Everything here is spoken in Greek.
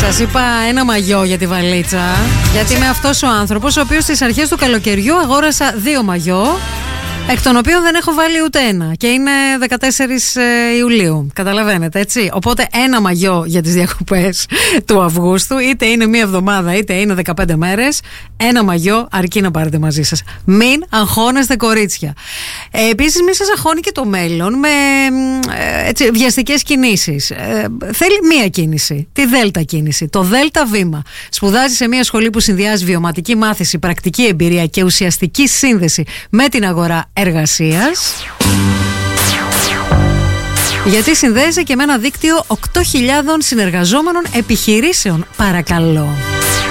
Σας είπα ένα μαγιό για τη βαλίτσα, γιατί είμαι αυτός ο άνθρωπος ο οποίος στις αρχές του καλοκαιριού αγόρασα 2 μαγιό, εκ των οποίων δεν έχω βάλει ούτε ένα. Και είναι 14 Ιουλίου. Καταλαβαίνετε, έτσι. Οπότε ένα μαγιό για τις διακοπές του Αυγούστου, είτε είναι μία εβδομάδα είτε είναι 15 μέρες. Ένα μαγιό αρκεί να πάρετε μαζί σας. Μην αγχώνεστε, κορίτσια. Επίσης, μην σας αγχώνει και το μέλλον με έτσι, βιαστικές κινήσεις. Θέλει μία κίνηση. Τη Δέλτα κίνηση. Το Δέλτα βήμα. Σπουδάζει σε μία σχολή που συνδυάζει βιωματική μάθηση, πρακτική εμπειρία και ουσιαστική σύνδεση με την αγορά εργασίας, γιατί συνδέεσαι και με ένα δίκτυο 8.000 συνεργαζόμενων επιχειρήσεων, παρακαλώ.